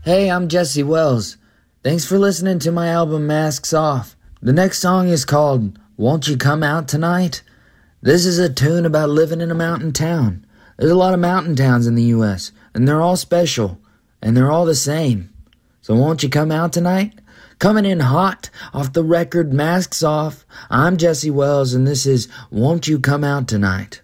Hey, I'm Jesse Wells. Thanks for listening to my album Masks Off. The next song is called Won't You Come Out Tonight? This is a tune about living in a mountain town. There's a lot of mountain towns in the U.S., and they're all special, and they're all the same. So won't you come out tonight? Coming in hot off the record Masks Off, I'm Jesse Wells, and this is Won't You Come Out Tonight?